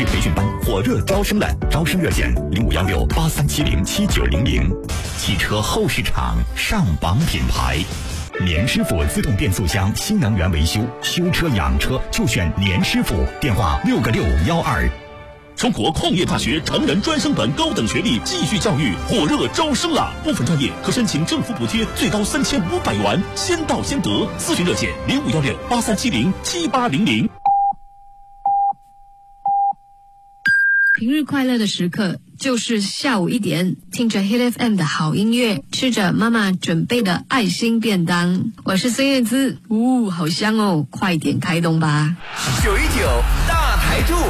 师培训班火热招生了，招生热线051683707900。汽车后市场上榜品牌，年师傅自动变速箱新能源维修，修车养车就选年师傅，电话6个612。 中国矿业大学成人专升本高等学历继续教育火热招生了，部分专业可申请政府补贴，最高3500元，先到先得。咨询热线051683707800。 平日快乐的时刻就是下午1点，听着 Hit FM 的好音乐，吃着妈妈准备的爱心便当。我是孙燕姿，好香哦，快点开动吧。 919大台柱。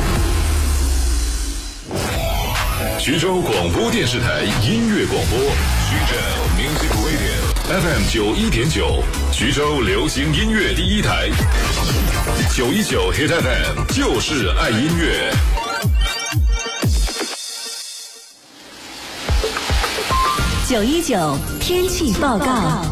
徐州广播电视台音乐广播，徐州 Music Radio FM 91.9，徐州流行音乐第一台。919 Hit FM 就是爱音乐。 919天气报告。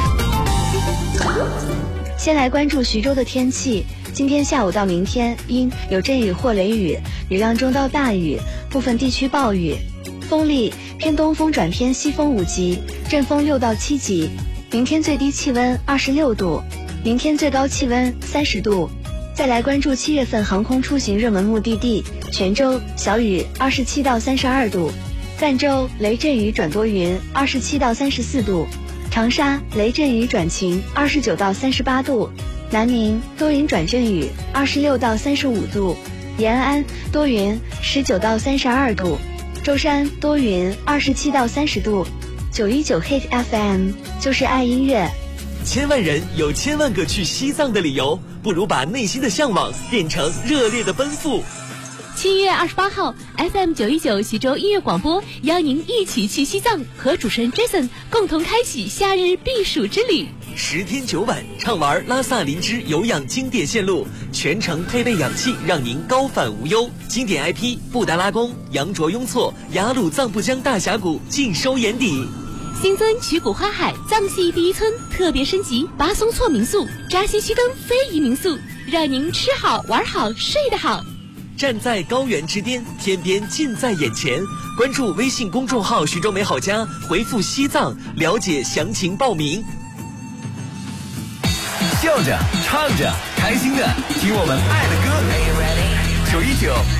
先来关注徐州的天气。今天下午到明天阴，有阵雨或雷雨，雨量中到大雨，部分地区暴雨。风力偏东风转偏西风5级，阵风6到7级。明天最低气温26度，明天最高气温30度。再来关注7月份航空出行热门目的地：泉州小雨27到32度，赣州雷阵雨转多云27到34度，长沙雷阵雨转晴29到38度，南宁多云转阵雨26到35度，延安多云19到32度，舟山多云27到30度。919 Hit FM 就是爱音乐。 千万人有千万个去西藏的理由，不如把内心的向往变成热烈的奔赴。 7月28号 FM 919徐州音乐广播邀您一起去西藏，和主持人 Jason 共同开启夏日避暑之旅。 10天9晚畅玩拉萨林芝有氧经典线路，全程配备氧气，让您高反无忧。经典 IP 布达拉宫、羊卓雍措、雅鲁藏布江大峡谷尽收眼底。 新增曲谷花海藏系第一村特别升级巴松措民宿、扎西须根非遗民宿，让您吃好玩好睡得好。 站在高原之巅，天边近在眼前。关注微信公众号徐州美好家，回复西藏了解详情报名。 笑着唱着开心的听我们爱的歌。919